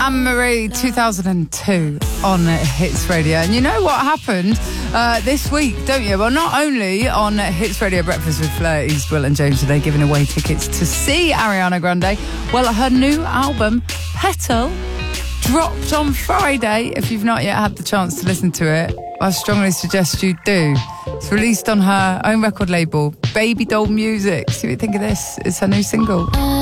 Anne-Marie, 2002 on Hits Radio. And you know what happened this week, don't you? Well, not only on Hits Radio Breakfast with Fleur Eastwell and James today giving away tickets to see Ariana Grande, well, her new album, Petal, dropped on Friday. If you've not yet had the chance to listen to it, I strongly suggest you do. It's released on her own record label, Baby Doll Music. See what you think of this. It's her new single.